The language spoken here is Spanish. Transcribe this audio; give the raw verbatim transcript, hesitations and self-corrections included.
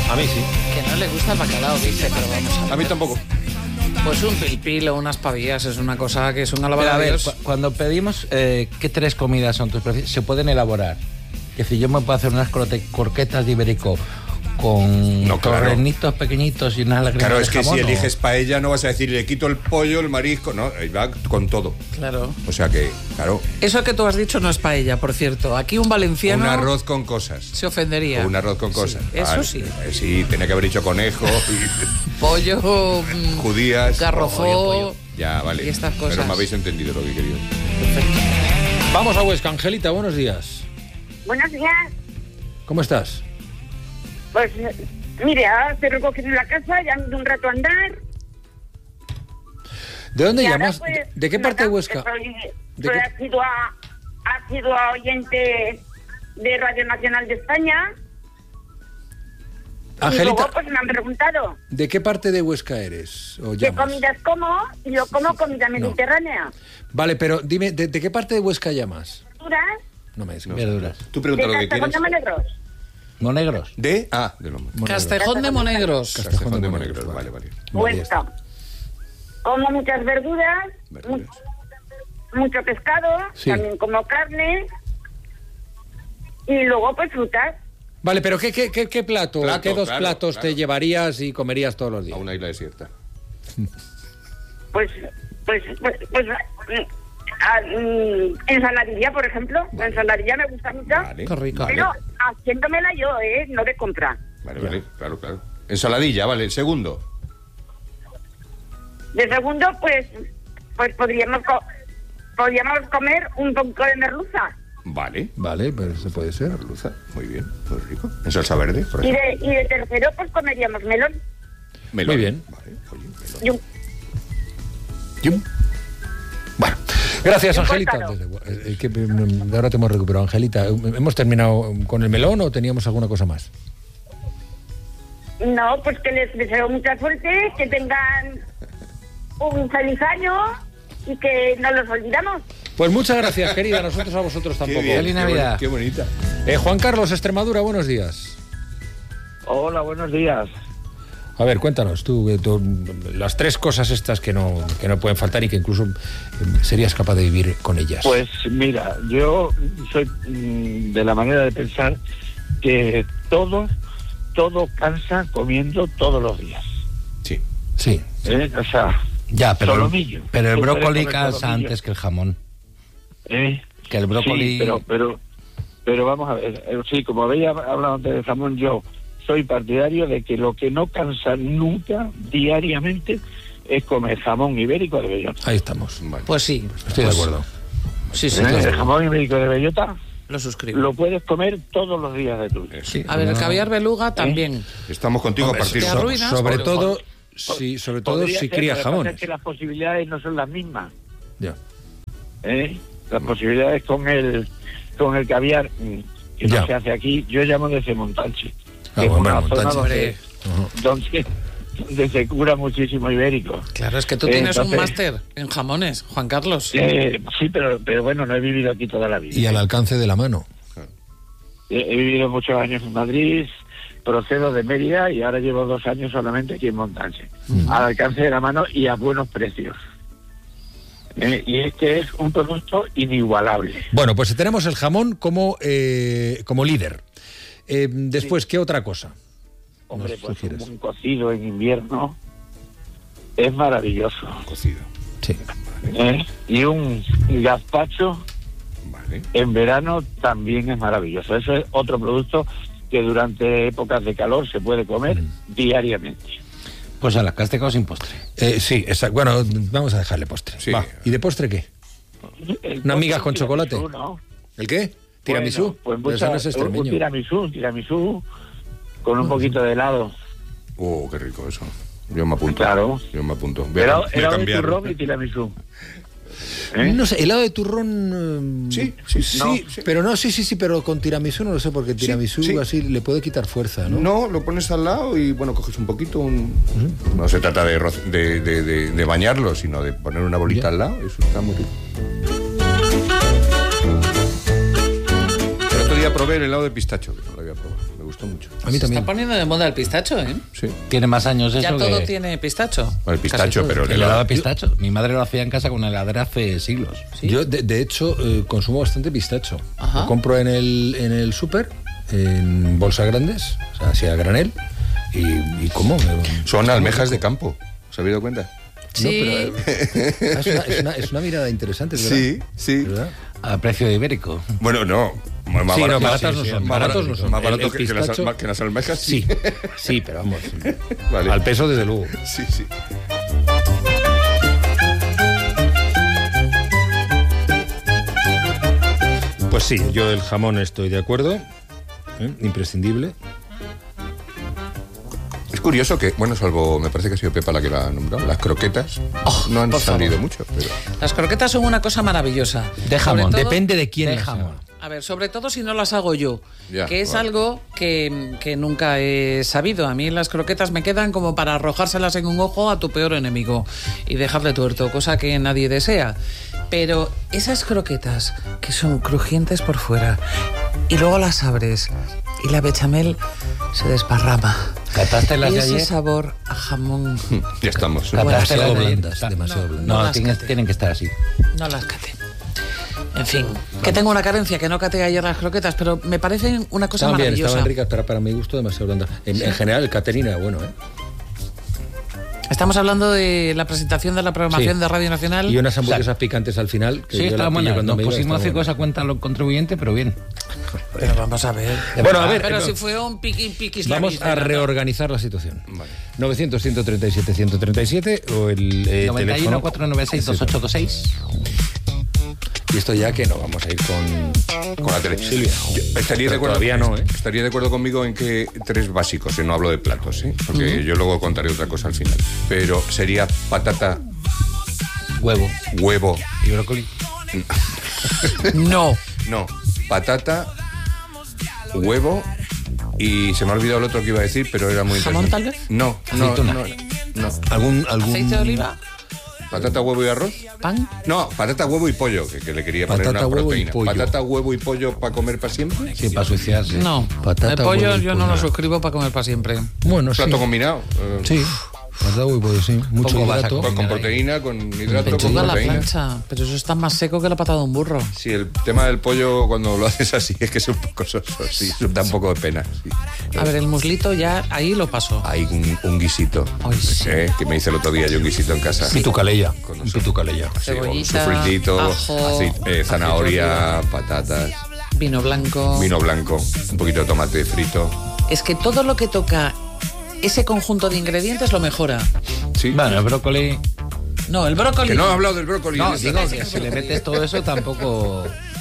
A mí sí. Que no le gusta el bacalao, dice, pero vamos a ver. A mí tampoco. Pues un pilpil o unas pavillas es una cosa que es una Pero lavada a de ver, Dios. cu- cuando pedimos, eh, ¿qué tres comidas son tus preferidas? Se pueden elaborar. Que si yo me puedo hacer unas crote- croquetas de ibérico con No, claro. torrenitos pequeñitos y unas lágrimas Claro, de es que jamón, si ¿o? eliges paella no vas a decir le quito el pollo, el marisco, no, ahí va con todo. Claro. O sea que, claro, Eso que tú has dicho no es paella, por cierto. Aquí un valenciano un arroz con cosas. se ofendería. Un arroz con Sí, cosas. eso Vale. sí. Eh, Sí, tenía que haber dicho conejo, y Pollo, mm, judías. garrofó. pollo, pollo. Ya, vale. Y estas cosas. Pero me habéis entendido lo que quería. Vamos a Huesca. Angelita, buenos días. Buenos días. ¿Cómo estás? Pues, mire, ahora estoy recogiendo la casa, ya de un rato a andar. ¿De dónde Y ahora, llamas? pues, ¿De qué parte de nada, Huesca? Soy, ¿De soy qué? asidua, asidua oyente de Radio Nacional de España. Y Angelita, luego, pues, me han preguntado ¿de qué parte de Huesca eres? ¿O qué llamas? comidas como, y yo como comida mediterránea. Vale, pero dime, ¿de, de qué parte de Huesca llamas? Verduras No me digas. Verduras. Tú pregunta lo de que quieres. Castejón de Monegros. ¿Monegros? ¿De? Ah, de Lomo. Castejón de Monegros. Castejón de Monegros, vale, vale. Huesca. Como muchas verduras, Verduras. mu- mucho pescado, Sí. también como carne. Y luego, pues, frutas. Vale, pero ¿qué, qué, qué, qué plato, Plato, qué dos claro, platos claro. te llevarías y comerías todos los A días? una isla desierta. Pues, pues, pues, pues mm, ah, mm, ensaladilla, por ejemplo. La ensaladilla me gusta mucho. Vale. Qué rico. Vale, Pero haciéndomela yo, ¿eh? No de compra. vale, vale, claro, claro. Ensaladilla, vale. Segundo. De segundo, pues, pues podríamos, co- podríamos comer un poco de merluza. Vale. Vale, pero eso puede ser. Merluza, muy bien, muy rico. En salsa verde, por Y ejemplo. de, y de tercero, pues comeríamos melón. Melón. Muy bien. Vale, oye, melón. Y un, Yum. Bueno, gracias, Un Angelita. cortado. Desde- eh, eh, que, mm, ahora te hemos recuperado, Angelita. ¿Hemos terminado con el melón o teníamos alguna cosa más? no, pues que les deseo mucha suerte, que tengan un feliz año y que no los olvidamos. Pues muchas gracias, querida. Nosotros a vosotros tampoco. Qué bien, Feliz qué Navidad. boni- Qué bonita. Eh, Juan Carlos, Extremadura, buenos días. Hola, buenos días. A ver, cuéntanos, tú, eh, tú, las tres cosas estas que no, que no pueden faltar y que incluso eh, serías capaz de vivir con ellas. Pues mira, yo soy mm, de la manera de pensar que todo, todo cansa comiendo todos los días. Sí. Sí. ¿eh? O sea, Ya, pero, solomillo. pero el Tú puedes brócoli comer cansa solomillo. antes que el jamón. ¿eh? Que el brócoli... Sí, pero, pero, pero vamos a ver, eh, sí, como habéis hablado antes de jamón, yo soy partidario de que lo que no cansa nunca, diariamente, es comer jamón ibérico de bellota. Ahí estamos. Vale. Pues sí. Estoy de Pues acuerdo. Sí, sí. ¿eh? El jamón ibérico de bellota Lo suscribo. lo puedes comer todos los días de tu vida. Eso. Sí, A ver, el no, caviar beluga también. Estamos contigo Hombre, a partir te de arruinas, sobre pero- todo, sí, sobre todo Podría si ser, cría lo que pasa jamones. es que las posibilidades no son las mismas. Ya. ¿eh? Las posibilidades con el con el caviar mm, que Ya. no se hace aquí, yo llamo desde Montalche. Ah, que es bueno, una Montalche. zona donde, Hombre. Ujú. donde, donde se cura muchísimo ibérico. Claro, es que tú Eh, tienes un entonces- máster en jamones, Juan Carlos. Eh, sí, pero, pero bueno, no he vivido aquí toda la vida. Y al alcance de la mano. He, he vivido muchos años en Madrid, procedo de Mérida y ahora llevo dos años solamente aquí en Montalche. Al alcance de la mano y a buenos precios. Eh, y este es un producto inigualable. Bueno, pues tenemos el jamón como, eh, como líder. Eh, después, ¿qué otra cosa? Hombre, nos pues sugieres? un cocido en invierno es maravilloso. cocido. Sí. ¿eh? Y un gazpacho Vale. en verano también es maravilloso. Eso es otro producto que durante épocas de calor se puede comer diariamente. Pues a la que has dejado sin postre. Eh, sí, exacto. Bueno, vamos a dejarle postre. Sí. Va. ¿Y de postre qué? El ¿Una miga postre con chocolate? tiramisú, ¿no? ¿El qué? ¿Tiramisú? Bueno, pues Pero eso mucha- no es un extremeño. tiramisú, un tiramisú con un poquito de helado. Oh, qué rico eso. Yo me apunto. Claro. Yo me apunto. Voy a, Helado, voy a helado de cambiar. turrón y tiramisú. ¿Eh? No sé, helado de turrón... eh, Sí, sí, sí, no, sí, sí. pero no, sí, sí, sí, pero con tiramisú no lo sé, porque tiramisú sí. así le puede quitar fuerza, ¿no? No, lo pones al lado y bueno, coges un poquito. Un... No se trata de, ro- de, de, de, de bañarlo, sino de poner una bolita Ya. al lado. Eso está muy rico. El otro día probé el helado de pistacho, que no lo había probado. Me gustó mucho. A mí Se también. está poniendo de moda el pistacho, ¿eh? Sí. Tiene más años eso Ya todo que... tiene pistacho. Bueno, el pistacho, Casi todo. pero El helado de pistacho. Mi madre lo hacía en casa con una heladera hace siglos. ¿Sí? Yo, de, de hecho, eh, consumo bastante pistacho. Ajá. Lo compro en el, en el súper, en bolsas grandes, o sea, así a granel, y, y como. Me- Son almejas de campo. ¿Se habéis dado cuenta? Sí. No, pero, eh, es, una, es, una, es una mirada interesante, ¿verdad? Sí, sí. ¿Verdad? A precio de ibérico. Bueno, no. Más Sí, no, barato- baratas sí, no sí, son, más baratos barato- no son. Más El- barato el que, que las, pistacho- alma- que las almejas, Sí, sí. sí, pero vamos. Vale. Al peso, desde luego. Sí, sí. Pues sí, yo el jamón estoy de acuerdo. ¿eh? Imprescindible. Es curioso que, bueno, salvo, me parece que ha sido Pepa la que la ha nombrado, las croquetas Oh, no han por salido favor. mucho, pero... Las croquetas son una cosa maravillosa. De jamón, Sobre todo- depende de quién de las jamón. haga. A ver, sobre todo si no las hago yo, Ya, que es vale. algo que, que nunca he sabido. A mí las croquetas me quedan como para arrojárselas en un ojo a tu peor enemigo y dejarle tuerto, cosa que nadie desea. Pero esas croquetas que son crujientes por fuera y luego las abres y la bechamel se desparrama. ¿Cataste las Y de ese ayer? sabor a jamón. Ya estamos. Bueno, ¿Cataste demasiado las de ayer? blandas, demasiado No, blandas. No, las tienen, caté. tienen que estar así. No las cate. En fin, que tengo una carencia, que no caté ayer las croquetas, pero me parecen una cosa Estaban bien, maravillosa. estaban ricas, pero para mi gusto demasiado blandas. En, en general, el catering era bueno, ¿eh? Estamos hablando de la presentación de la programación Sí. de Radio Nacional. Y unas hamburguesas picantes al final. Que Sí, yo la está pillo buena. cuando Nos me iba, pusimos estaba cinco buena. a cuenta a los contribuyentes, pero bien. Pero vamos a ver. Bueno, a ver, Pero eh, si fue un piqui piqui vamos a reorganizar la situación. novecientos, ciento treinta y siete, ciento treinta y siete o el eh, noventa y teléfono. uno, cuatrocientos noventa y seis, dos ocho dos seis. Y esto ya que no vamos a ir con... Con la tele. Silvia. Yo estaría de Pero acuerdo, todavía no, ¿eh? Estaría de acuerdo conmigo en que tres básicos, y no hablo de platos, ¿eh? Porque yo luego contaré otra cosa al final. Pero sería patata, Huevo huevo. y brócoli. No. No, patata, huevo y se me ha olvidado el otro que iba a decir, pero era muy ¿Jamón, interesante. tal vez? No, no, Aceituna. no, no. ¿Algún, algún... ¿Aceite de oliva? Patata, huevo y arroz. ¿Pan? No, patata, huevo y pollo, que, que le quería poner Patata, una huevo y proteína. pollo. Patata, huevo y pollo para comer para siempre. Sí, para suicidarse. No. Patata, el pollo huevo y yo no lo pollo. suscribo para comer para siempre. Bueno, sí. Plato combinado. eh, Sí. Patata, huevo y pollo, sí. Mucho Poco vas a hidrato. Con, con Venga, proteína, con hidrato, Pechuga con Toda la proteína. plancha. Pero eso está más seco que la pata de un burro. Sí, el tema del pollo cuando lo haces así es que es un poco soso, sí, da un poco de pena. Sí. A ver, el muslito ya ahí lo paso. Hay un, un guisito, Ay, sí. eh, que me hice el otro día yo un guisito en casa. Pitucaleya. Con Un nosotros. pitucaleya. Sí, un Cebollita, sofritito, ajo, acei- eh, zanahoria, aceite patatas, Vino blanco. vino blanco, un poquito de tomate frito. Es que todo lo que toca ese conjunto de ingredientes lo mejora. Sí. Bueno, el brócoli. No, el brócoli. Que no he hablado del brócoli. No, en esta- digo que si le metes todo eso tampoco.